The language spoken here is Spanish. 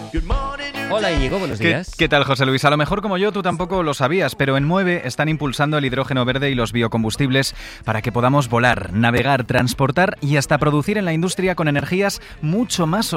Hola Íñigo, buenos días. ¿Qué tal, José Luis? A lo mejor como yo tú tampoco lo sabías, pero en Mueve están impulsando el hidrógeno verde y los biocombustibles para que podamos volar, navegar, transportar y hasta producir en la industria con energías mucho más